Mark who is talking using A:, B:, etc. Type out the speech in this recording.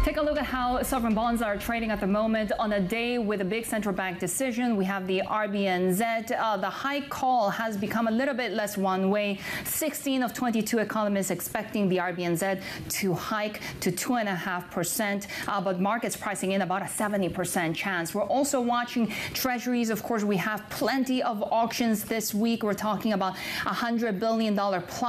A: Take a look at how sovereign bonds are trading at the moment. On a day with a big central bank decision, we have the RBNZ. The high call has become a little bit less one way. 16 of 22 economists expecting the RBNZ to hike to 2.5%, but markets pricing in about a 70% chance. We're also watching treasuries. Of course, we have plenty of auctions this week. We're talking about $100 billion plus